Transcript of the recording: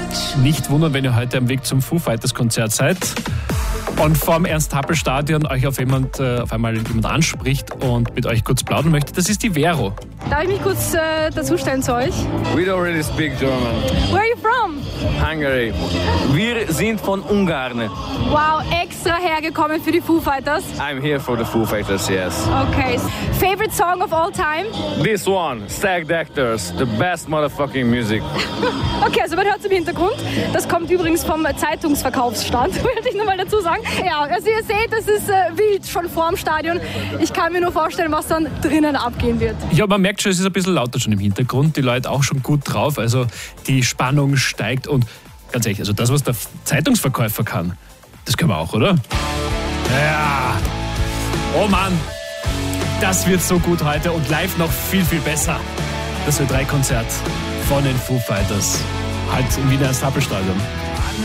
Nicht wundern, wenn ihr heute am Weg zum Foo Fighters Konzert seid und vorm Ernst-Happel-Stadion euch auf einmal jemand anspricht und mit euch kurz plaudern möchte. Das ist die Vero. Darf ich mich kurz dazustellen zu euch? We don't really speak German. Where are you from? Hungary. Wir sind von Ungarn. Wow, extra hergekommen für die Foo Fighters. I'm here for the Foo Fighters, yes. Okay. Favorite song of all time? This one, Stacked Actors, the best motherfucking music. Okay, also man hört es im Hintergrund. Das kommt übrigens vom Zeitungsverkaufsstand, wollte ich nochmal dazu sagen. Ja, also ihr seht, das ist wild schon vor dem Stadion. Ich kann mir nur vorstellen, was dann drinnen abgehen wird. Ja, man merkt schon, es ist ein bisschen lauter schon im Hintergrund. Die Leute auch schon gut drauf. Also die Spannung steigt. Und ganz ehrlich, also das, was der Zeitungsverkäufer kann, das können wir auch, oder? Ja. Oh Mann, das wird so gut heute und live noch viel, viel besser. Das Ö3-Konzert von den Foo Fighters. Halt im Wiener Ernst-Happel-Stadion.